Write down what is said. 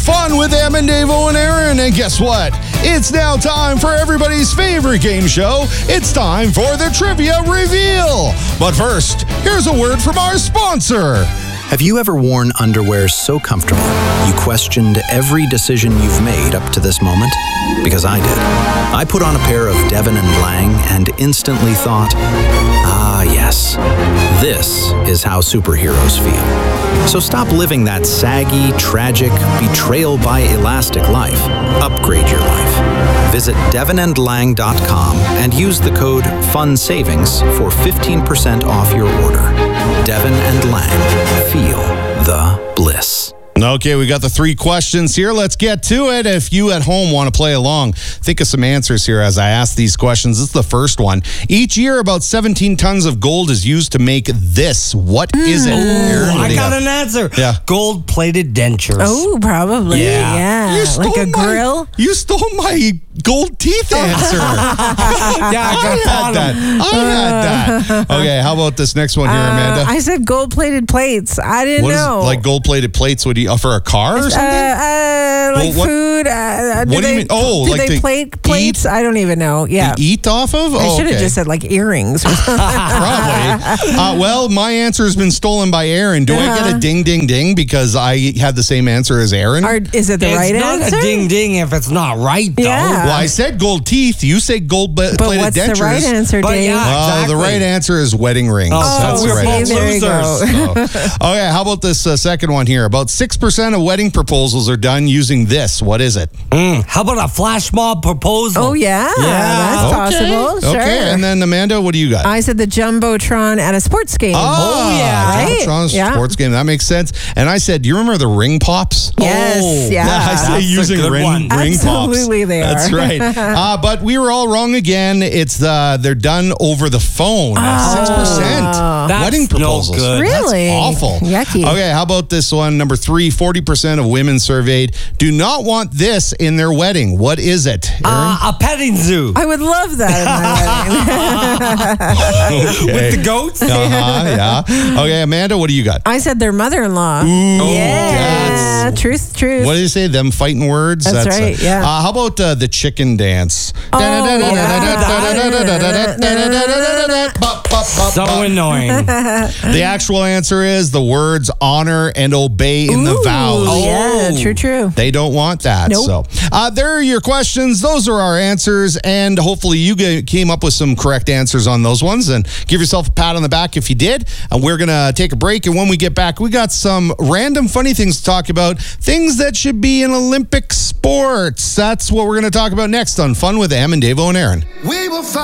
Fun with Em and Davo and Aaron. And guess what? It's now time for everybody's favorite game show. It's time for the Trivia Reveal. But first, here's a word from our sponsor. Have you ever worn underwear so comfortable you questioned every decision you've made up to this moment? Because I did. I put on a pair of Devon and Lang and instantly thought, ah yes, this is how superheroes feel. So stop living that saggy, tragic, betrayal by elastic life. Upgrade your life. Visit devonandlang.com and use the code FUNSAVINGS for 15% off your order. Devon and Lang. Feel the bliss. Okay, we got the 3 questions here. Let's get to it. If you at home want to play along, think of some answers here as I ask these questions. This is the first one. Each year, about 17 tons of gold is used to make this. What is it? Aaron, I got an answer. Yeah. Gold-plated dentures. Oh, probably. Yeah. Like a grill. You stole my gold teeth answer. I had that. Okay, how about this next one here, Amanda? I said gold-plated plates. I didn't What is know. like gold-plated plates? Would you offer a car or something? Like what- food. What do you mean? Oh, do like they they plate plates? eat- I don't even know. Yeah. You eat off of? I should have just said like earrings or something. Probably. Well, my answer has been stolen by Aaron. Do I get a ding, ding, ding because I had the same answer as Aaron? Is it the right It's not answer? a ding-ding if it's not right, though. Yeah. Well, I said gold teeth. You say gold-plated But what's dentures. the right answer, But Dave? yeah. Well, Exactly. the right answer is wedding rings. Oh, That's so the we're right both answer. there you go. losers. Okay, how about this second one here? About 6% of wedding proposals are done using this. What is it? How about a flash mob proposal? Oh, yeah. Yeah. That's possible. Sure. Okay, and then Amanda, what do you got? I said the Jumbotron at a sports game. right? Jumbotron's Yeah. sports game. That makes sense. And I said, do you remember the ring pops? Yes, yeah. I say That's a using good one. ring pops. Absolutely they are. That's right. But we were all wrong again. It's they're done over the phone. 6%. That's Wedding no proposals. good. Really? That's awful. Yucky. Okay, how about this one? Number 3, 40% of women surveyed do not want this in their wedding. What is it, Aaron? A petting zoo. I would love that in my wedding. With the goats? Yeah. Okay, Amanda, what do you got? I said their mother-in-law. Yeah. Truth. What did you say? Them fighting words? That's right, yeah. How about the chicken dance? So annoying. The actual answer is the words honor and obey in the vows. Yeah, true. They don't want that. Nope. So there are your questions. Those are our answers. And hopefully you came up with some correct answers on those ones. And give yourself a pat on the back if you did. And we're going to take a break. And when we get back, we got some random funny things to talk about. Things that should be in Olympic sports. That's what we're going to talk about next on Fun with Em and Davo and Aaron. We will find